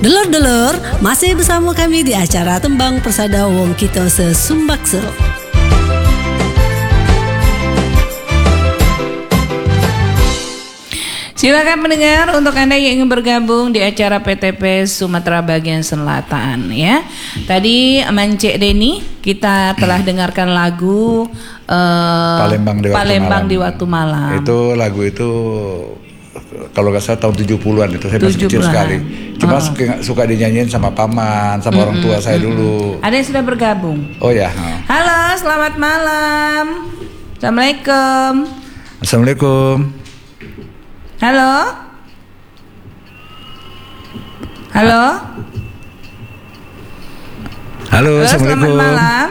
Delor-delor, masih bersama kami di acara Tembang Persada Wong Kito Sesumbakso. Silakan pendengar untuk Anda yang ingin bergabung di acara PTP Sumatera Bagian Selatan ya. Tadi Mance Denny kita telah dengarkan lagu Palembang di Waktu Malam. Itu lagu itu kalau nggak salah tahun 70-an itu saya masih kecil sekali. Cuma suka dinyanyiin sama paman, sama orang tua saya dulu. Ada yang sudah bergabung? Oh ya. Halo, selamat malam. Assalamualaikum. Assalamualaikum. Halo. Halo. Halo, assalamualaikum. Selamat malam.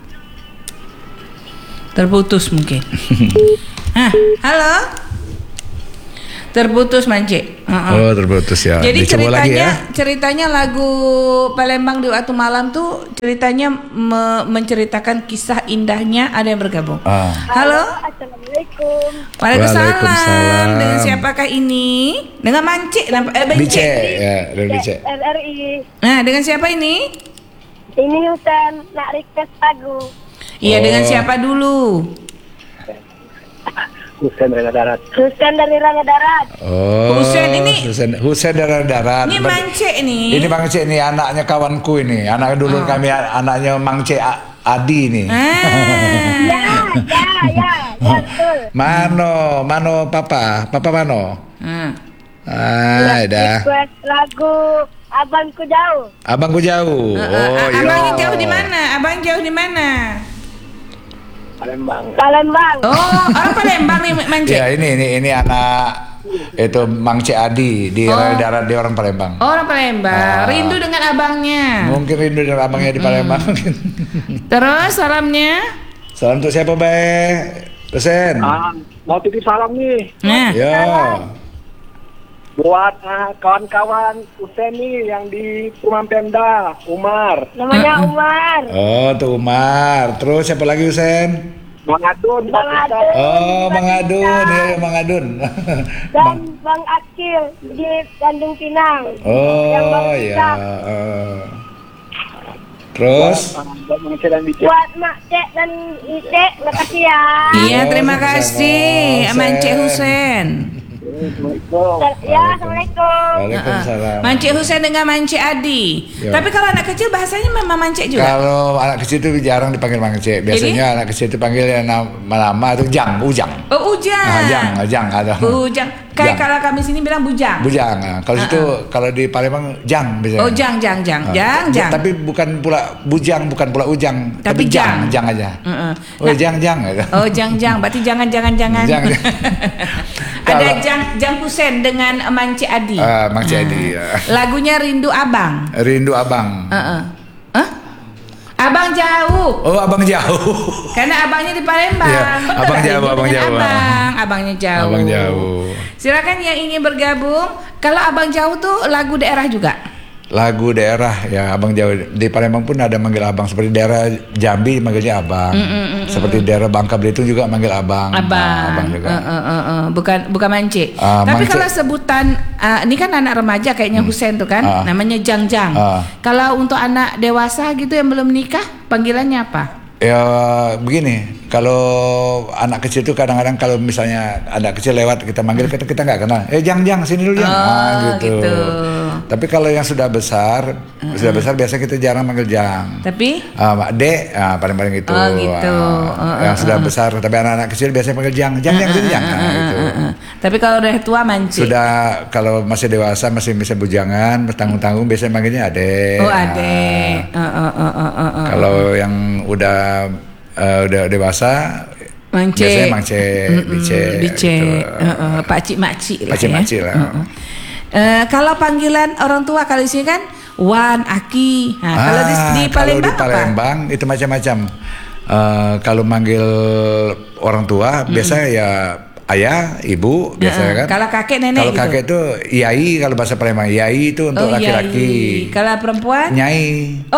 Terputus mungkin. Halo. Terputus Mance. Oh, terputus ya. Jadi ceritanya ceritanya lagu Palembang di Waktu Malam tuh ceritanya menceritakan kisah indahnya. Ada yang bergabung. Halo. Assalamualaikum. Waalaikumsalam. Dengan siapakah ini? Dengan Mance. Bice ya, dengan Bice. RRI. Nah, dengan siapa ini? Ini Husen nak request lagu. Iya, dengan siapa dulu? Husen dari Darat. Husen dari Rangga Darat. Oh, Husen ini. Husen dari Darat. Ini Mance ini. Ini Mance ini anaknya kawanku ini. Anak dulu kami anaknya Mance Adi ini. Ya, betul. Mano papa mano. Dah. Request lagu Abangku Jauh. Abangku Jauh. Abangnya jauh di mana? Abang jauh di mana? Palembang. Oh, orang Palembang nih Mance. Ya ini anak itu Mangce Adi di darat, dia orang Palembang. Orang Palembang. Rindu dengan abangnya. Mungkin rindu dengan abangnya di Palembang. Terus salamnya? Salam untuk siapa, Bay? Dosen. Mau titip salam nih. Nah. Ya. Buat kawan-kawan Husen nih yang di Rumah Pemda, Umar. Namanya Umar. Oh, tuh Umar. Terus siapa lagi, Husen? Bang Adun. Oh, Bang Adun. Ya, Bang Adun. Dan Bang Akil di Tanjung Pinang. Oh, ya. Terus? Buat Mak Cek dan Icek, makasih ya. Iya, terima kasih Mance Husen. Ya, Assalamualaikum. Waalaikumsalam. Mance Husen dengan Mance Adi. Ya. Tapi kalau anak kecil bahasanya memang Mance juga. Kalau anak kecil itu jarang dipanggil Mance. Biasanya anak kecil itu panggil nama itu Ujang. Oh, Ujang. Ujang ada. Ujang. Kayak kalau kami sini bilang Bujang. Bujang. Kalau situ kalau di Palembang Jang biasanya. Oh, Jang. Tapi bukan pula Bujang, bukan pula Ujang, Tapi Jang aja. Oh, Nah, Jang. Oh, Jang. Berarti jangan. Jang. Ada Jang Husen dengan Mance Adi. Mance Adi. Ya. Lagunya Rindu Abang. Rindu Abang. Abang jauh. Oh, Abang jauh. Karena abangnya di Palembang. Ya, Betul abang lah, jauh, abang jauh. Abangnya jauh. Abang jauh. Silakan yang ingin bergabung. Kalau abang jauh tuh lagu daerah juga. Lagu daerah ya, Abang jauh. Di Palembang pun ada manggil abang, seperti daerah Jambi manggilnya abang. Seperti daerah Bangka Belitung juga manggil abang. Abang juga. Bukan Mance. Tapi Mance. kalau sebutan ini kan anak remaja kayaknya Husen tuh kan, namanya Jang. Kalau untuk anak dewasa gitu yang belum nikah, panggilannya apa? Ya begini, kalau anak kecil itu kadang-kadang kalau misalnya anak kecil lewat kita manggil, kita nggak kenal. Jang sini dulu Jang. Gitu. Tapi kalau yang sudah besar biasa kita jarang manggil Jang. Tapi Dek, paling gitu. Oh gitu. Yang sudah besar, tapi anak-anak kecil biasanya panggil Jang sini Jang. Gitu. Tapi kalau udah tua Mance. Sudah kalau masih dewasa masih bisa bujangan, bertanggung-tanggung biasanya manggilnya Adek. Oh, Adek. Kalau yang udah dewasa Mance. biasanya Mance, Bice. Gitu. Pakcik makcik lah. Pakcik-makcik lah. Kalau panggilan orang tua kalau di sini kan Wan, Aki. Kalau di Palembang itu macam-macam. Kalau manggil orang tua biasanya ya ayah, ibu biasanya kan. Kalau kakek nenek. Kalau kakek itu yai, kalau bahasa Palembang yai itu untuk laki-laki. Kalau perempuan nyai.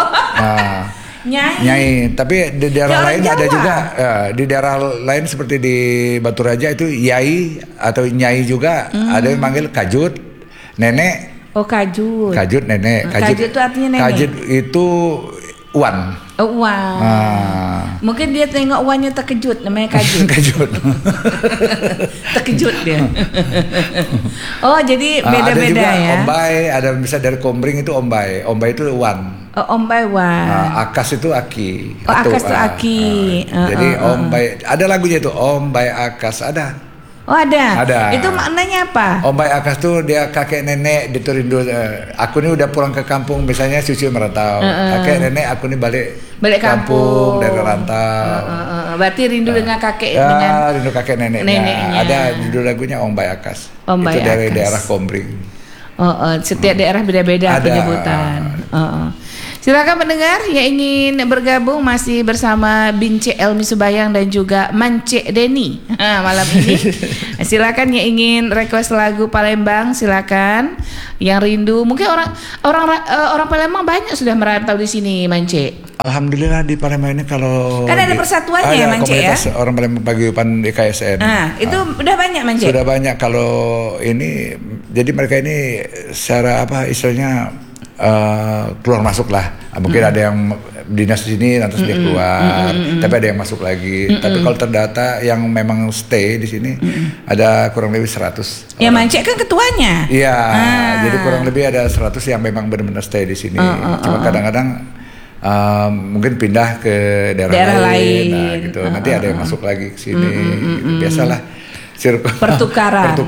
Nyai. Tapi di daerah lain ada juga. Di daerah lain seperti di Batu Raja itu yai atau nyai juga. Ada yang manggil kajut, nenek. Oh, kajut. Kajut nenek. Kajut itu artinya nenek. Kajut itu uan. Oh, uang. Mungkin dia tengok uangnya terkejut, namanya kajut. Kajut. Terkejut dia. Oh, jadi beda-beda ada juga ya. Ombay, ada bisa dari Kombring itu ombay. Ombay itu uan. Oh, ombay wan. Akas itu aki. Oh, akas itu aki. Jadi ombay, ada lagunya itu ombay akas ada. Oh, ada. Ada. Itu maknanya apa? Ombay akas tuh dia kakek nenek di Rindu. Aku ini udah pulang ke kampung, misalnya cucu merantau. Kakek nenek aku ini balik kampung dari rantau. Berarti rindu dengan kakek ya, rindu kakek neneknya. Ada judul lagunya Ombay Akas. Ombay itu dari Akas. daerah Kombring. Setiap daerah beda-beda penyebutan. Silakan pendengar yang ingin bergabung masih bersama Bince Elmi Subayang dan juga Mance Denny malam ini. Silakan yang ingin request lagu Palembang, silakan. Yang rindu, mungkin orang Palembang banyak sudah merantau di sini, Mance. Alhamdulillah di Palembang ini kalau kan ada persatuannya ya, Mance ya. Orang Palembang Paguyuban IKSN. Itu udah banyak, Mance. Sudah banyak kalau ini. Jadi mereka ini secara apa istilahnya keluar masuk lah. Mungkin ada yang dinas di sini nanti dia keluar, tapi ada yang masuk lagi. Tapi kalau terdata yang memang stay di sini ada kurang lebih 100. Ya, Mance kan ketuanya. Iya, jadi kurang lebih ada 100 yang memang benar-benar stay di sini. Cuma kadang-kadang mungkin pindah ke daerah lain. Nah, gitu. Nanti ada yang masuk lagi ke sini. Gitu. Biasalah. Pertukaran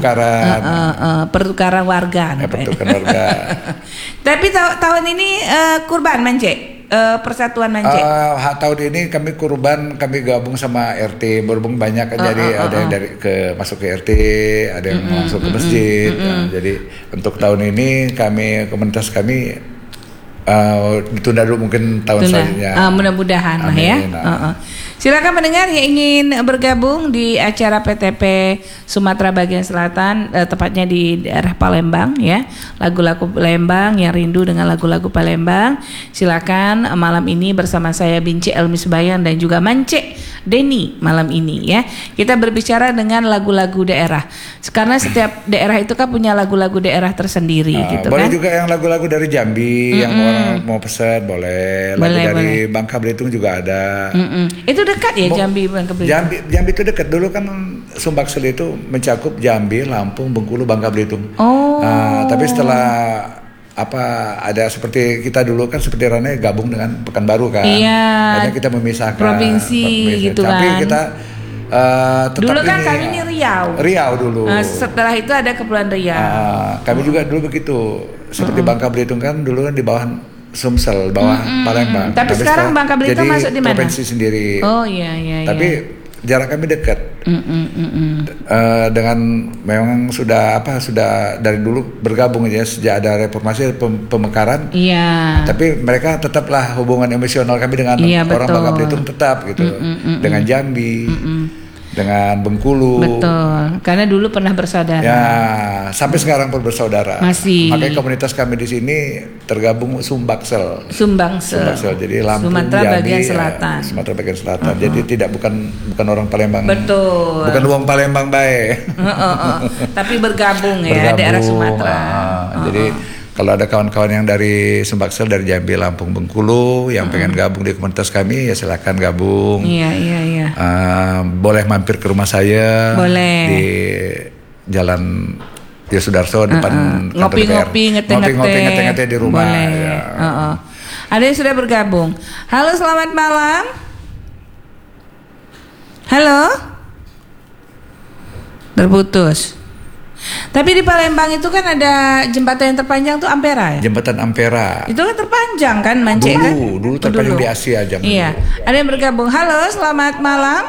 warga. Pertukaran warga. Tapi tahun ini kurban, Mance, persatuan Mance. Tahun ini kami kurban, kami gabung sama RT, berhubung banyak jadi ada yang dari masuk ke RT, ada yang masuk ke masjid. Jadi untuk tahun ini komunitas kami ditunda dulu mungkin tahun selanjutnya. Mudah-mudahan lah ya. Silakan pendengar yang ingin bergabung di acara PTP Sumatera Bagian Selatan, tepatnya di daerah Palembang ya. Lagu-lagu Palembang yang rindu dengan lagu-lagu Palembang. Silakan malam ini bersama saya Bince Elmi Subayang dan juga Mance Denny malam ini ya. Kita berbicara dengan lagu-lagu daerah. Karena setiap daerah itu kan punya lagu-lagu daerah tersendiri gitu boleh kan. Juga yang lagu-lagu dari Jambi yang orang mau pesan boleh. Dari Bangka Belitung juga ada. Itu dekat ya Jambi Bangka Belitung. Jambi itu dekat. Dulu kan Sumbaksel itu mencakup Jambi, Lampung, Bengkulu, Bangka Belitung. Tapi setelah ada seperti kita dulu kan seperti Rane gabung dengan Pekanbaru kan. Iya. Akhirnya kita memisahkan provinsi gitu kan. Tapi kita tetap dulu kan kami ini Riau dulu. Setelah itu ada Kepulauan Riau. Kami juga dulu begitu. Seperti Bangka Belitung kan dulu kan di bawah Sumsel, bawah Palembang. Tapi sekarang Bangka Belitung masuk di mana? Provinsi sendiri. Oh iya. Tapi jarak kami dekat. Dengan memang sudah dari dulu bergabung ya sejak ada reformasi pemekaran. Iya. Tapi mereka tetaplah hubungan emosional kami dengan orang Bangka Belitung tetap gitu. Dengan Jambi. Dengan Bengkulu. Betul. Karena dulu pernah bersaudara. Ya, sampai sekarang pun bersaudara. Masih. Makanya komunitas kami di sini tergabung Sumbaksel. Jadi Lampung, Sumatera Jambi, bagian selatan. Sumatera bagian selatan. Jadi bukan orang Palembang. Betul. Bukan uang Palembang baik. Tapi bergabung ya daerah Sumatera. Jadi kalau ada kawan-kawan yang dari Sumbaksel, dari Jambi, Lampung, Bengkulu yang pengen gabung di komunitas kami ya silakan gabung. Iya. Boleh mampir ke rumah saya. Boleh. Di Jalan Yosudarso depan ngopi-ngopi ngeteh-ngeteh di rumah. Boleh. Ya. Ada yang sudah bergabung. Halo, selamat malam. Halo. Terputus. Tapi di Palembang itu kan ada jembatan yang terpanjang tuh Ampera ya? Jembatan Ampera. Itu kan terpanjang kan, Mance kan? Dulu terpanjang di Asia jam. Iya. Ada yang bergabung. Halo, selamat malam.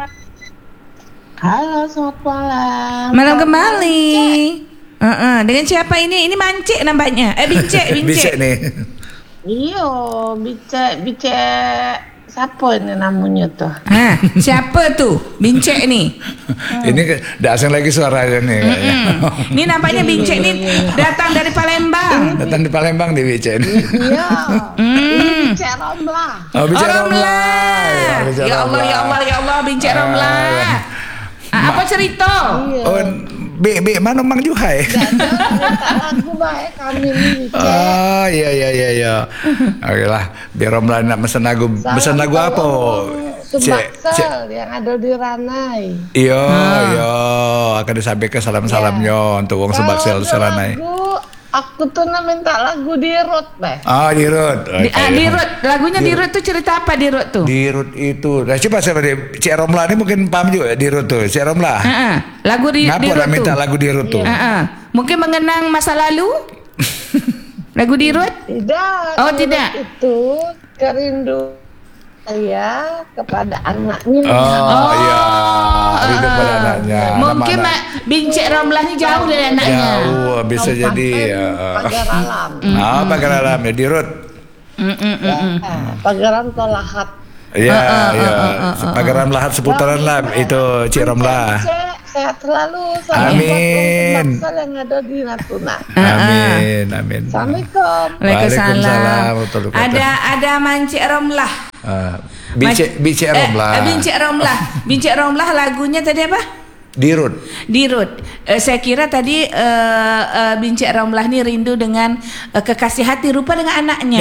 Halo, selamat malam. Malam kembali. Dengan siapa ini? Ini Mance nampaknya. Bince. Bince nih. Iyo, Bince. Siapa ini namanya tuh? Siapa tuh? Bince nih. Ini tidak asing lagi suaranya nih. Ini nampaknya Bince nih datang dari Palembang. Datang di Palembang di Bince. Iya. Bince Romla. Bince Romla. Ya Allah, Bince Romla. Apa cerita? Be mana Mang Juhai? Minta lagu baik kami nih, Cek. Oh iya. Oke lah, biar Romlah nak pesan lagu apa? Sumbaksel yang ada di Ranai. Iya, akan disampaikan salam-salamnya untuk wong Sumbaksel Seranai. Aku tuh minta lagu di Rut, Beh. Oh, di Rut. Di Rut. Lagunya di Rut tuh cerita apa di Rut tuh? Di Rut itu. Nah, coba saya Cik Romlah ini mungkin paham juga di Rut tuh. Cik Romlah. Lagu di Rut tuh. Minta lagu di Rut tuh? Mungkin mengenang masa lalu? Lagu di Rut? Tidak. Oh, tidak. Itu kerindu saya kepada anaknya. Oh iya, rindu kepada anaknya. Mungkin Bincik Romlah ini jauh dari anaknya. Jauh, bisa jadi. Pagar Alam. Pagar Alam ya di Rut. Pagaran Tolahat. Iya. Pagaran Lahat seputaran lah itu Cik Romlah. Sehat selalu. Amin. Yang ada di Natuna. Amin. Assalamualaikum. Waalaikumsalam. Ada Mancik Romlah. Bincik Romlah. Bincik Romlah lagunya tadi apa? Di Rut. Saya kira tadi Bincik Romlah ini rindu dengan kekasih hati rupa dengan anaknya.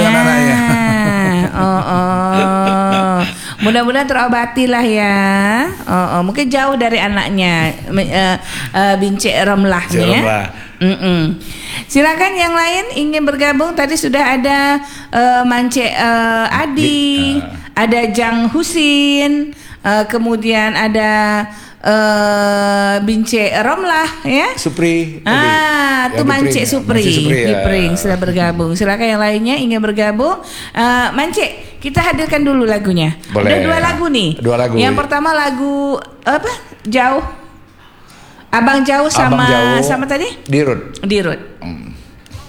Mudah-mudahan terobati lah ya. Mungkin jauh dari anaknya Bincik Romlah nih ya. Silakan yang lain ingin bergabung. Tadi sudah ada Mancik Adi, ada Jang Husin, kemudian ada Bincik Romlah ya. Supri. Itu Mancik Supri Pring sudah bergabung. Silakan yang lainnya ingin bergabung. Mancik, kita hadirkan dulu lagunya. Boleh. Ada 2 lagu nih. 2 lagu. Yang pertama lagu apa? Jauh. Abang Jauh sama tadi? Di Rut.